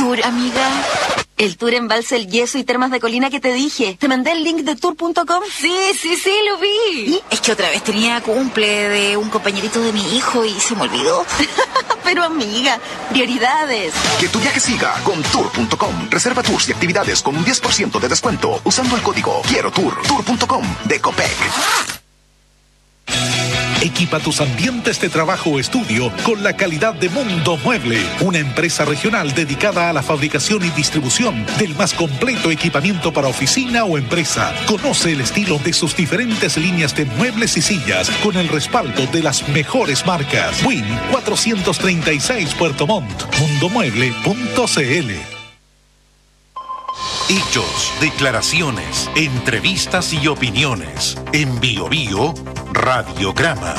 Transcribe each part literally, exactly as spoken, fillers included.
tour, amiga? El tour Embalse El Yeso y Termas de Colina que te dije. ¿Te mandé el link de tour punto com? Sí, sí, sí, lo vi. ¿Y? Es que otra vez tenía cumple de un compañerito de mi hijo y se me olvidó. Pero amiga, prioridades. Que tu viaje siga con tour punto com. Reserva tours y actividades con un diez por ciento de descuento usando el código Quiero Tour. tour punto com de Copec. Equipa tus ambientes de trabajo o estudio con la calidad de Mundo Mueble, una empresa regional dedicada a la fabricación y distribución del más completo equipamiento para oficina o empresa. Conoce el estilo de sus diferentes líneas de muebles y sillas con el respaldo de las mejores marcas. Win cuatrocientos treinta y seis Puerto Montt, mundomueble punto cl. Hechos, declaraciones, entrevistas y opiniones. En Bio Bio, Radiograma.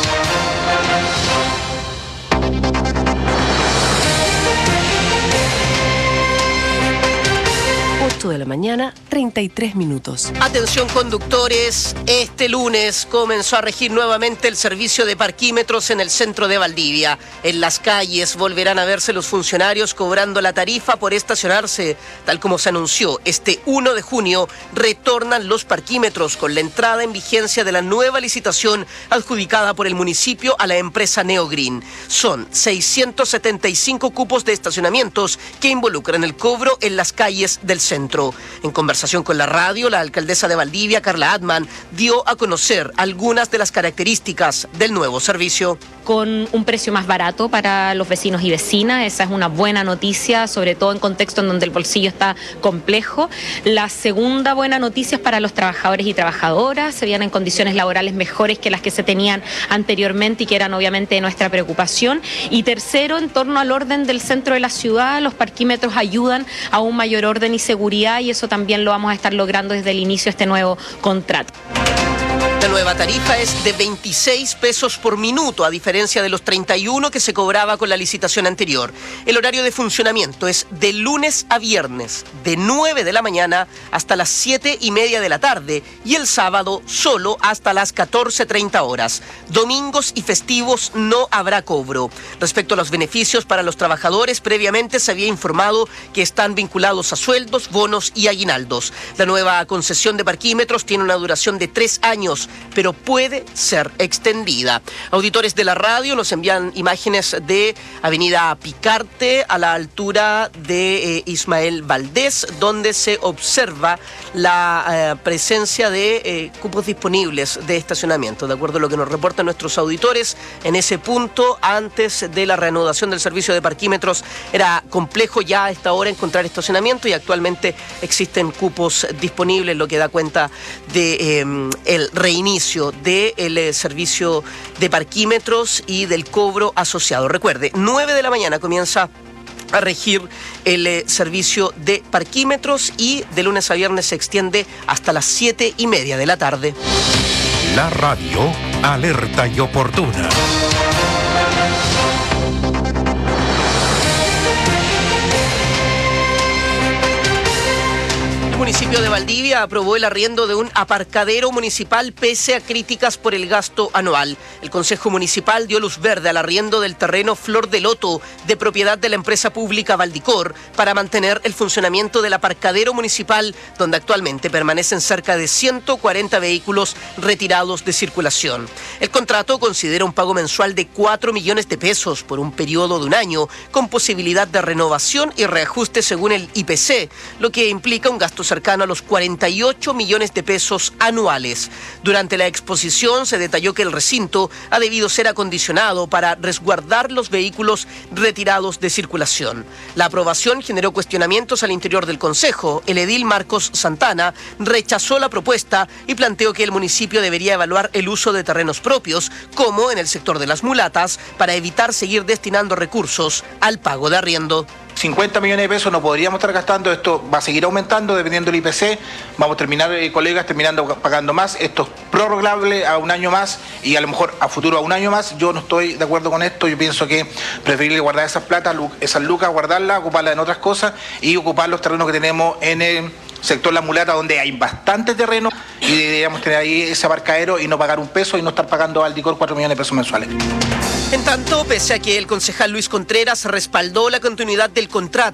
ocho de la mañana, treinta y tres minutos. Atención conductores, este lunes comenzó a regir nuevamente el servicio de parquímetros en el centro de Valdivia. En las calles volverán a verse los funcionarios cobrando la tarifa por estacionarse. Tal como se anunció, este uno de junio retornan los parquímetros con la entrada en vigencia de la nueva licitación adjudicada por el municipio a la empresa Neogreen. Son seiscientos setenta y cinco cupos de estacionamientos que involucran el cobro en las calles del centro. En conversación con la radio, la alcaldesa de Valdivia, Carla Atman, dio a conocer algunas de las características del nuevo servicio. Con un precio más barato para los vecinos y vecinas, esa es una buena noticia, sobre todo en contexto en donde el bolsillo está complejo. La segunda buena noticia es para los trabajadores y trabajadoras, se vienen condiciones laborales mejores que las que se tenían anteriormente y que eran obviamente nuestra preocupación. Y tercero, en torno al orden del centro de la ciudad, los parquímetros ayudan a un mayor orden y seguridad y eso también lo vamos a estar logrando desde el inicio de este nuevo contrato. La nueva tarifa es de veintiséis pesos por minuto, a diferencia de los treinta y uno que se cobraba con la licitación anterior. El horario de funcionamiento es de lunes a viernes, de nueve de la mañana hasta las siete y media de la tarde, y el sábado solo hasta las catorce treinta horas. Domingos y festivos no habrá cobro. Respecto a los beneficios para los trabajadores, previamente se había informado que están vinculados a sueldos, bonos y aguinaldos. La nueva concesión de parquímetros tiene una duración de tres años, pero puede ser extendida. Auditores de la radio nos envían imágenes de Avenida Picarte a la altura de eh, Ismael Valdés, donde se observa la eh, presencia de eh, cupos disponibles de estacionamiento. De acuerdo a lo que nos reportan nuestros auditores, en ese punto, antes de la reanudación del servicio de parquímetros, era complejo ya a esta hora encontrar estacionamiento y actualmente existen cupos disponibles, lo que da cuenta de eh, el reinicio del eh, servicio de parquímetros y del cobro asociado. Recuerde, nueve de la mañana comienza a regir el eh, servicio de parquímetros y de lunes a viernes se extiende hasta las siete y media de la tarde. La radio, alerta y oportuna. El municipio de Valdivia aprobó el arriendo de un aparcadero municipal pese a críticas por el gasto anual. El Consejo Municipal dio luz verde al arriendo del terreno Flor de Loto, de propiedad de la empresa pública Valdicor, para mantener el funcionamiento del aparcadero municipal, donde actualmente permanecen cerca de ciento cuarenta vehículos retirados de circulación. El contrato considera un pago mensual de cuatro millones de pesos por un periodo de un año, con posibilidad de renovación y reajuste según el I P C, lo que implica un gasto cercano a los cuarenta y ocho millones de pesos anuales. Durante la exposición se detalló que el recinto ha debido ser acondicionado para resguardar los vehículos retirados de circulación. La aprobación generó cuestionamientos al interior del Consejo. El edil Marcos Santana rechazó la propuesta y planteó que el municipio debería evaluar el uso de terrenos propios, como en el sector de las mulatas, para evitar seguir destinando recursos al pago de arriendo. cincuenta millones de pesos no podríamos estar gastando, esto va a seguir aumentando dependiendo del I P C, vamos a terminar, eh, colegas, terminando pagando más, esto es prorrogable a un año más y a lo mejor a futuro a un año más. Yo no estoy de acuerdo con esto, yo pienso que preferible guardar esas plata, esas lucas, guardarlas, ocuparlas en otras cosas y ocupar los terrenos que tenemos en el sector La Mulata, donde hay bastante terreno y deberíamos tener ahí ese aparcadero y no pagar un peso y no estar pagando al Valdicor cuatro millones de pesos mensuales. En tanto, pese a que el concejal Luis Contreras respaldó la continuidad del contrato